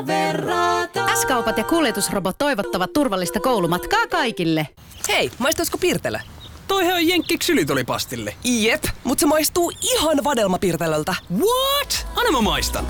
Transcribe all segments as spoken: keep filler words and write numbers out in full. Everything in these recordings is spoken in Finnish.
S-kaupat ja kuljetusrobot toivottavat turvallista koulumatkaa kaikille. Hei, maistuisiko Pirtelö? Toihan on Jenkki ksylitolipastilli. Jep, mutta se maistuu ihan vadelmapirtelöltä. What? Anna mä maistan.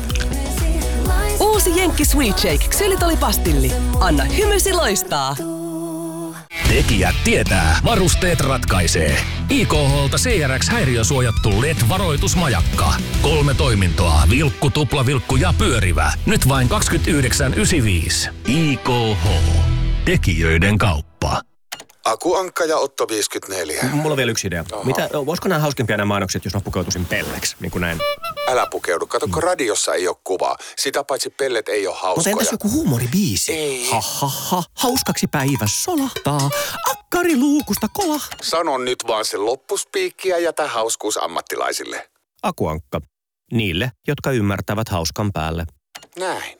Uusi Jenkki Sweet Shake ksylitolipastilli. Anna hymysi loistaa. Tekijät tietää, varusteet ratkaisee. I K H:lta C R X-häiriösuojattu L E D-varoitusmajakka. Kolme toimintoa, vilkku, tuplavilkku ja pyörivä. Nyt vain kaksikymmentäyhdeksän yhdeksänkymmentäviisi. I K H. Tekijöiden kauppa. Aku Ankka ja Otto viisikymmentäneljä. Mulla on vielä yksi idea. Oho. Mitä, olisiko nämä hauskempia nämä mainokset, jos mä pukeutuisin pelleksi, niin kuin näin? Älä pukeudu. Kato, kun radiossa ei ole kuvaa. Sitä paitsi pellet ei ole hauskoja. Mutta entäs joku huumoribiisi? Ei. Ha, ha, ha. Hauskaksi päivä solahtaa. Akkari luukusta kolah. Sano nyt vaan se loppuspiikki ja jätä hauskuus ammattilaisille. Aku Ankka. Niille, jotka ymmärtävät hauskan päälle. Näin.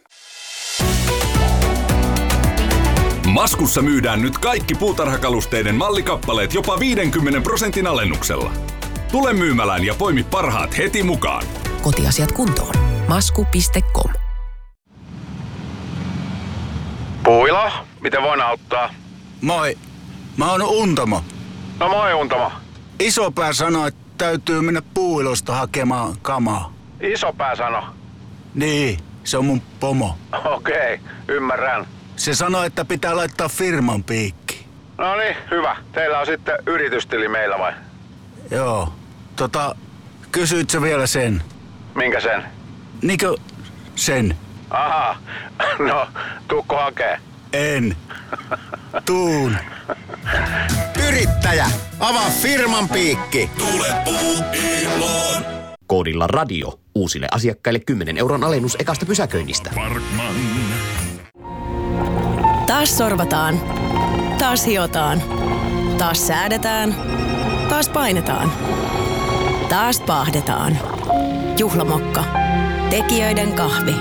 Maskussa myydään nyt kaikki puutarhakalusteiden mallikappaleet jopa viidenkymmenen prosentin alennuksella. Tule myymälään ja poimi parhaat heti mukaan. Kotiasiat kuntoon. masku piste com. Puila, miten voin auttaa? Moi, mä oon Untamo. No moi Untamo. Isopää sanoi, että täytyy mennä Puuilosta hakemaan kamaa. Isopää sano. Niin, se on mun pomo. Okei, ymmärrän. Se sanoi, että pitää laittaa firman piikki. No niin, hyvä. Teillä on sitten yritystili meillä vai? Joo, tota, kysyit sä vielä sen? Minkä sen? Niinkö sen? Aha, no tuukko hakee? En. Tuun. Yrittäjä, avaa firman piikki. Tule Puuiloon. Koodilla radio. Uusille asiakkaille kymmenen euron alennus ekasta pysäköinnistä. Parkman. Taas sorvataan. Taas hiotaan. Taas säädetään. Taas painetaan. Taas paahdetaan. Juhlamokka. Tekijöiden kahvi.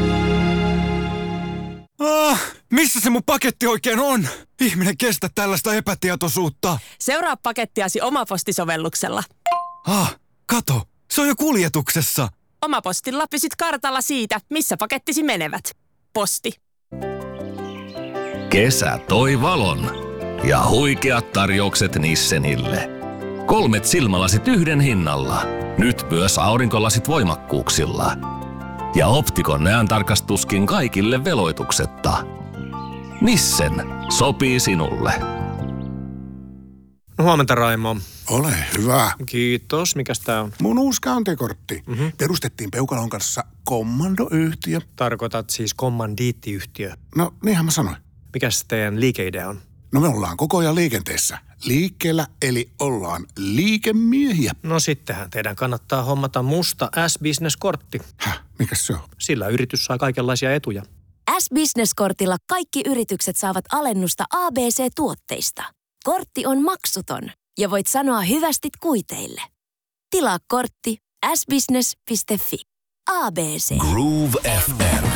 Ah, missä se mun paketti oikein on? Ihminen kestä tällaista epätietoisuutta. Seuraa pakettiasi Omaposti-sovelluksella. Ah, kato. Se on jo kuljetuksessa. Omapostilla pysyt kartalla siitä, missä pakettisi menevät. Posti. Kesä toi valon. Ja huikeat tarjoukset Nissenille. Kolmet silmälasit yhden hinnalla. Nyt myös aurinkolasit voimakkuuksilla. Ja Optikon näöntarkastuskin kaikille veloituksetta. Nissen. Sopii sinulle. No, huomenta, Raimo. Ole hyvä. Kiitos. Mikäs tää on? Mun uusi käyntikortti. Mm-hmm. Perustettiin Peukalon kanssa kommandoyhtiö. Tarkoitat siis kommandiittiyhtiö. No, niinhän mä sanoin. Mikäs teidän liikeidea on? No me ollaan koko ajan liikenteessä. Liikkeellä, eli ollaan liikemiehiä. No sittenhän teidän kannattaa hommata musta S-Business-kortti. Häh? Mikäs se on? Sillä yritys saa kaikenlaisia etuja. S-Business-kortilla kaikki yritykset saavat alennusta A B C-tuotteista. Kortti on maksuton ja voit sanoa hyvästit kuiteille. Tilaa kortti s business piste fi. A B C. Groove F M.